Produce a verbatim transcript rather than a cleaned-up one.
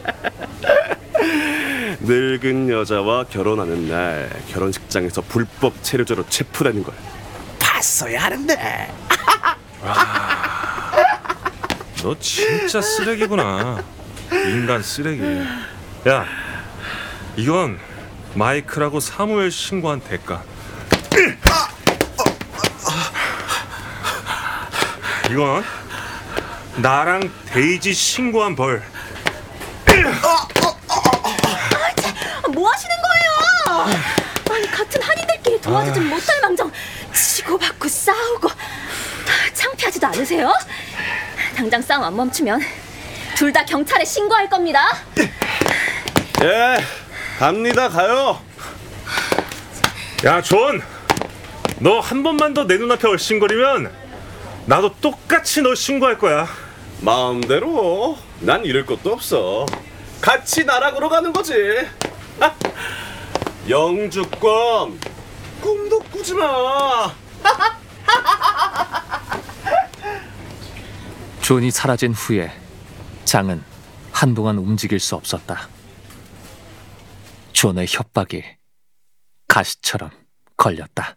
늙은 여자와 결혼하는 날 결혼식장에서 불법 체류자로 체포되는 걸 봤어야 하는데. 너 진짜 쓰레기구나. 인간 쓰레기. 야, 이건 마이클하고 사무엘 신고한 대가. 이건 나랑 데이지 신고한 벌. 뭐 하시는 거예요? 아니, 같은 한인들끼리 도와주지 못할 망정 치고받고 싸우고 창피하지도 않으세요? 당장 싸움 안 멈추면 둘 다 경찰에 신고할 겁니다. 예, 갑니다. 가요. 야, 존, 너 한 번만 더 내 눈앞에 얼씬거리면 나도 똑같이 너 신고할 거야. 마음대로. 난 잃을 것도 없어. 같이 나락으로 가는 거지. 아, 영주권 꿈도 꾸지 마. 존이 사라진 후에 장은 한동안 움직일 수 없었다. 존의 협박이 가시처럼 걸렸다.